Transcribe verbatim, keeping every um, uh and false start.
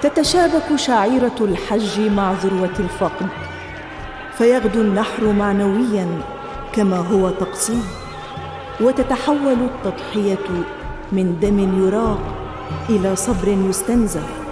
تتشابك شعيرة الحج مع ذروة الفقد، فيغدو النحر معنوياً كما هو طقسي، وتتحول التضحية من دم يراق إلى صبر يستنزف.